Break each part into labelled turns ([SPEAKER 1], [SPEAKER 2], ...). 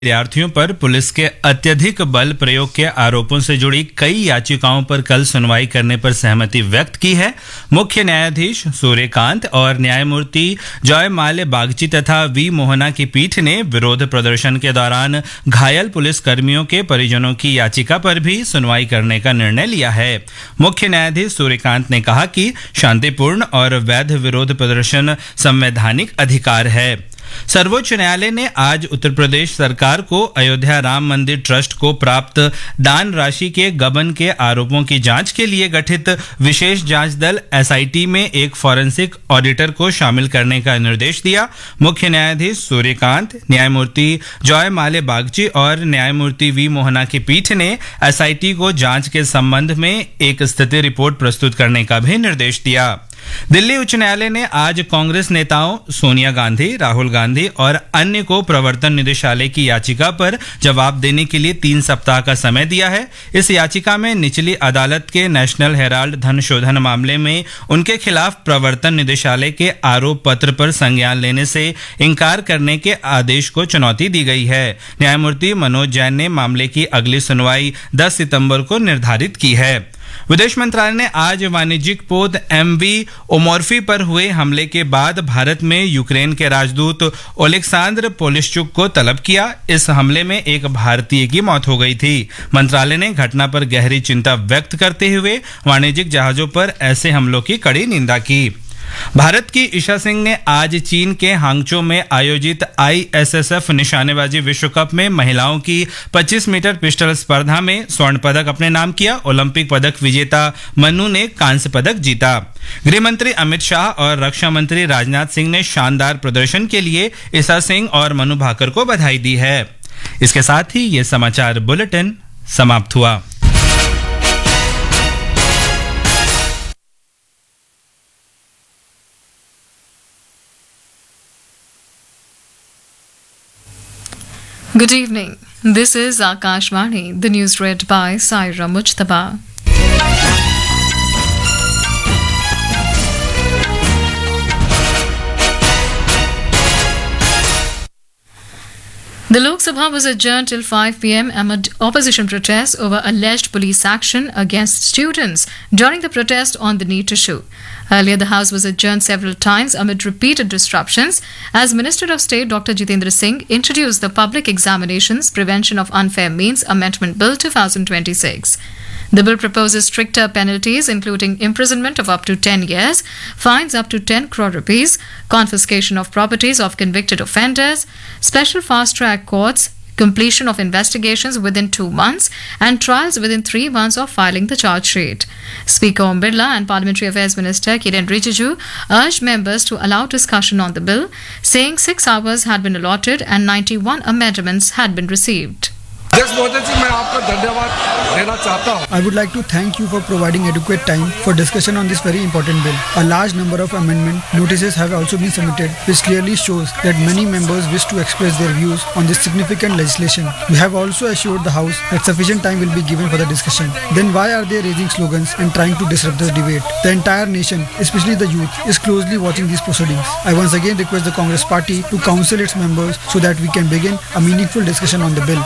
[SPEAKER 1] विद्यार्थियों पर पुलिस के अत्यधिक बल प्रयोग के आरोपों से जुड़ी कई याचिकाओं पर कल सुनवाई करने पर सहमति व्यक्त की है। मुख्य न्यायाधीश सूर्यकांत और न्यायमूर्ति जयमाल्य बागची तथा वी मोहना की पीठ ने विरोध प्रदर्शन के दौरान घायल पुलिस कर्मियों के परिजनों की याचिका पर भी सुनवाई करने का निर्णय लिया है। मुख्य न्यायाधीश सूर्यकांत ने कहा कि शांतिपूर्ण और वैध विरोध प्रदर्शन संवैधानिक अधिकार है। सर्वोच्च न्यायालय ने आज उत्तर प्रदेश सरकार को अयोध्या राम मंदिर ट्रस्ट को प्राप्त दान राशि के गबन के आरोपों की जांच के लिए गठित विशेष जांच दल एसआईटी में एक फॉरेंसिक ऑडिटर को शामिल करने का निर्देश दिया। मुख्य न्यायाधीश सूर्यकांत, न्यायमूर्ति जयमाल्य बागची और न्यायमूर्ति वी मोहना की पीठ ने एसआईटी को जांच के संबंध में एक स्थिति रिपोर्ट प्रस्तुत करने का भी निर्देश दिया। दिल्ली उच्च न्यायालय ने आज कांग्रेस नेताओं सोनिया गांधी, राहुल गांधी और अन्य को प्रवर्तन निदेशालय की याचिका पर जवाब देने के लिए 3 सप्ताह का समय दिया है। इस याचिका में निचली अदालत के नेशनल हेराल्ड धन शोधन मामले में उनके खिलाफ प्रवर्तन निदेशालय के आरोप पत्र पर संज्ञान लेने से इनकार करने के आदेश को चुनौती दी गई है। न्यायमूर्ति मनोज जैन ने मामले की अगली सुनवाई 10 सितंबर को निर्धारित की है। विदेश मंत्रालय ने आज वाणिज्यिक पोत एमवी ओमोर्फी पर हुए हमले के बाद भारत में यूक्रेन के राजदूत ओलेक्सांद्र पोलिश्चुक को तलब किया। इस हमले में एक भारतीय की मौत हो गई थी। मंत्रालय ने घटना पर गहरी चिंता व्यक्त करते हुए वाणिज्यिक जहाजों पर ऐसे हमलों की कड़ी निंदा की। भारत की ईशा सिंह ने आज चीन के हांगचो में आयोजित आईएसएसएफ निशानेबाजी विश्व कप में महिलाओं की 25 मीटर पिस्टल स्पर्धा में स्वर्ण पदक अपने नाम किया। ओलंपिक पदक विजेता मनु ने कांस्य पदक जीता। गृह मंत्री अमित शाह और रक्षा मंत्री राजनाथ सिंह ने शानदार प्रदर्शन के लिए ईशा सिंह और मनु भाकर को बधाई दी है। इसके साथ ही ये समाचार बुलेटिन समाप्त हुआ।
[SPEAKER 2] Good evening. This is Akashvani. The news read by Saira Mujtaba. The Lok Sabha was adjourned till 5 p.m. amid opposition protests over alleged police action against students during the protest on the NEET issue. Earlier, the House was adjourned several times amid repeated disruptions as Minister of State Dr. Jitendra Singh introduced the Public Examinations Prevention of Unfair Means Amendment Bill 2026. The bill proposes stricter penalties, including imprisonment of up to 10 years, fines up to 10 crore rupees, confiscation of properties of convicted offenders, special fast-track courts, completion of investigations within 2 months, and trials within 3 months of filing the charge sheet. Speaker Om Birla and Parliamentary Affairs Minister Kiren Rijiju urged members to allow discussion on the bill, saying 6 hours had been allotted and 91 amendments had been received.
[SPEAKER 3] I would like to thank you for providing adequate time for discussion on this very important bill. A large number of amendment notices have also been submitted, which clearly shows that many members wish to express their views on this significant legislation. We have also assured the House that sufficient time will be given for the discussion. Then why are they raising slogans and trying to disrupt the debate? The entire nation, especially the youth, is closely watching these proceedings. I once again request the Congress Party to counsel its members so that we can begin a meaningful discussion on the bill.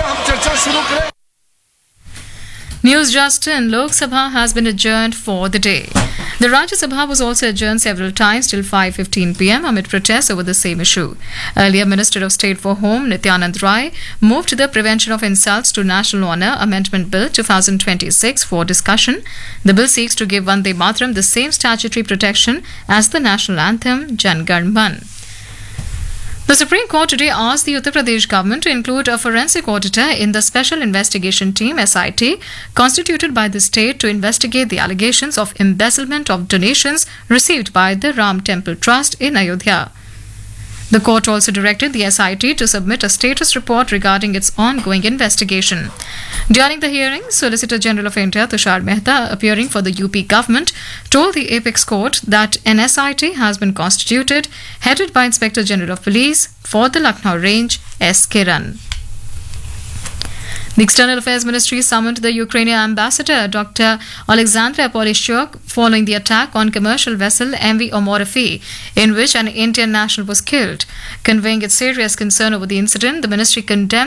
[SPEAKER 2] News just in, Lok Sabha has been adjourned for the day. The Rajya Sabha was also adjourned several times till 5:15 p.m. amid protests over the same issue. Earlier, Minister of State for Home Nityanand Rai moved the Prevention of Insults to National Honour Amendment Bill 2026 for discussion. The bill seeks to give Vande Mataram the same statutory protection as the national anthem Jan Gan Man. The Supreme Court today asked the Uttar Pradesh government to include a forensic auditor in the Special Investigation Team (SIT) constituted by the state to investigate the allegations of embezzlement of donations received by the Ram Temple Trust in Ayodhya. The court also directed the SIT to submit a status report regarding its ongoing investigation. During the hearing, Solicitor General of India Tushar Mehta, appearing for the UP government, told the Apex Court that an SIT has been constituted, headed by Inspector General of Police for the Lucknow range, S. Kiran. The External Affairs Ministry summoned the Ukrainian ambassador, Dr. Alexandra Polishchuk, following the attack on commercial vessel MV Omorfi, in which an Indian national was killed. Conveying its serious concern over the incident, the ministry condemned